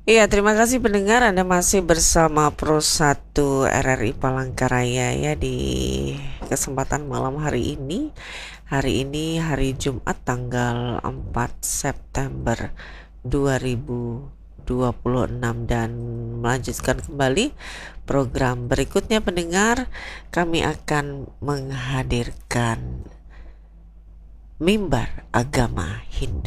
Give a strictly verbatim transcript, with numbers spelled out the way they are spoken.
Iya, terima kasih pendengar, Anda masih bersama Pro satu R R I Palangkaraya ya di kesempatan malam hari ini. Hari ini hari Jumat tanggal empat September dua ribu dua puluh enam dan melanjutkan kembali program berikutnya pendengar, kami akan menghadirkan mimbar agama Hindu.